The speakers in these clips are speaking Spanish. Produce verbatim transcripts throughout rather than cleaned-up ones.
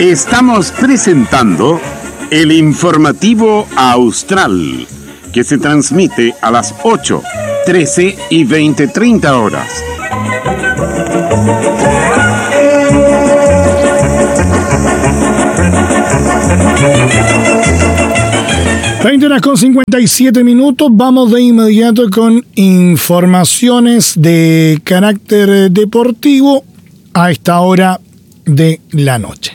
Estamos presentando el informativo Austral, que se transmite a las ocho, trece y veinte treinta horas. veinte horas con cincuenta y siete minutos. Vamos de inmediato con informaciones de carácter deportivo a esta hora de la noche.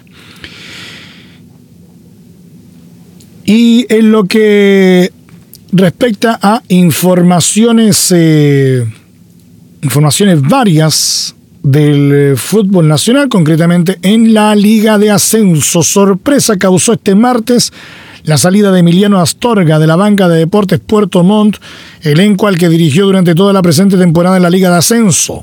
Y en lo que respecta a informaciones, eh, informaciones varias del fútbol nacional, concretamente en la Liga de Ascenso, sorpresa causó este martes la salida de Emiliano Astorga de la banca de Deportes Puerto Montt, elenco al que dirigió durante toda la presente temporada en la Liga de Ascenso.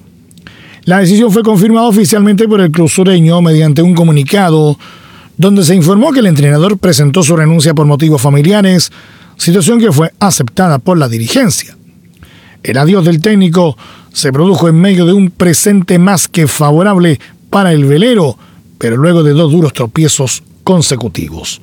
La decisión fue confirmada oficialmente por el club sureño mediante un comunicado donde se informó que el entrenador presentó su renuncia por motivos familiares, situación que fue aceptada por la dirigencia. El adiós del técnico se produjo en medio de un presente más que favorable para el velero, pero luego de dos duros tropiezos consecutivos.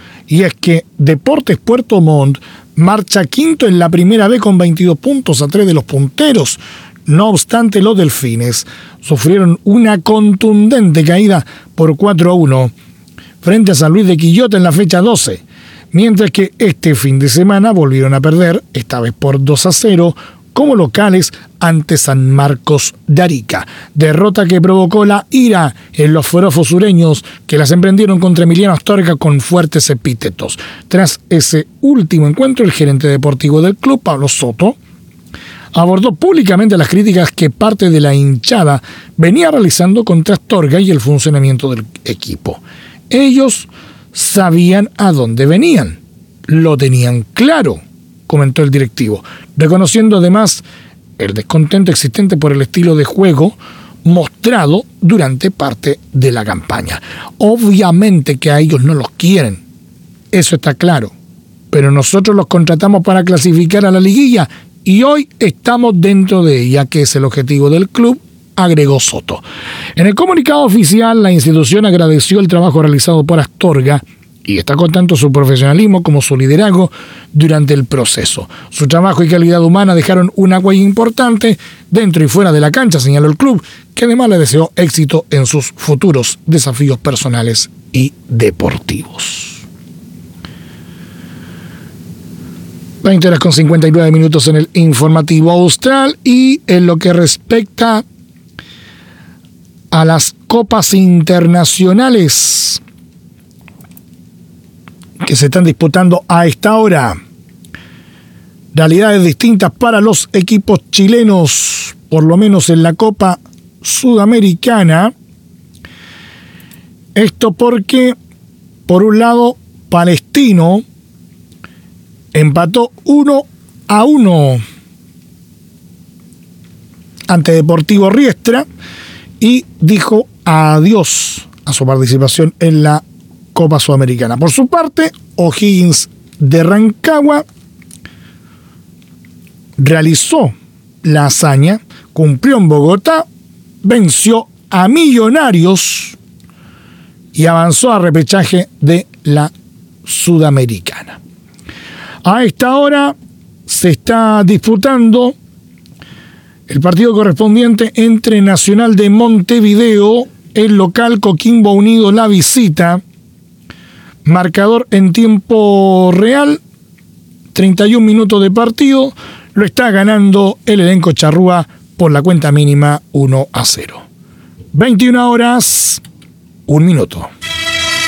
Y es que Deportes Puerto Montt marcha quinto en la primera B con veintidós puntos a tres de los punteros. No obstante, los delfines sufrieron una contundente caída por cuatro a uno frente a San Luis de Quillota en la fecha doce, mientras que este fin de semana volvieron a perder, esta vez por dos a cero, como locales ante San Marcos de Arica. Derrota que provocó la ira en los forofos sureños, que las emprendieron contra Emiliano Astorga con fuertes epítetos. Tras ese último encuentro, el gerente deportivo del club, Pablo Soto, abordó públicamente las críticas que parte de la hinchada venía realizando contra Astorga y el funcionamiento del equipo. Ellos sabían a dónde venían, lo tenían claro, comentó el directivo, reconociendo además el descontento existente por el estilo de juego mostrado durante parte de la campaña. Obviamente que a ellos no los quieren, eso está claro, pero nosotros los contratamos para clasificar a la liguilla y hoy estamos dentro de ella, que es el objetivo del club, agregó Soto. En el comunicado oficial, la institución agradeció el trabajo realizado por Astorga y destacó tanto su profesionalismo como su liderazgo durante el proceso. Su trabajo y calidad humana dejaron una huella importante dentro y fuera de la cancha, señaló el club, que además le deseó éxito en sus futuros desafíos personales y deportivos. veinte horas con cincuenta y nueve minutos en el informativo austral. Y en lo que respecta a las copas internacionales que se están disputando a esta hora, realidades distintas para los equipos chilenos, por lo menos en la Copa Sudamericana. Esto porque, por un lado, Palestino empató uno a uno ante Deportivo Riestra y dijo adiós a su participación en la Copa Sudamericana. Por su parte, O'Higgins de Rancagua realizó la hazaña, cumplió en Bogotá, venció a Millonarios y avanzó a repechaje de la Sudamericana. A esta hora se está disputando el partido correspondiente entre Nacional de Montevideo, el local, Coquimbo Unido, la visita. Marcador en tiempo real, treinta y un minutos de partido, lo está ganando el elenco charrúa por la cuenta mínima uno a cero. veintiuna horas, un minuto.